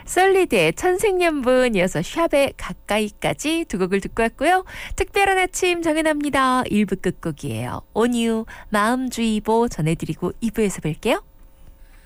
솔리드의 천생연분, 이어서 샵의 가까이까지 두 곡을 듣고 왔고요. 특별한 아침 정연합니다. 1부 끝곡이에요. 온유 마음주의보 전해드리고 2부에서 뵐게요.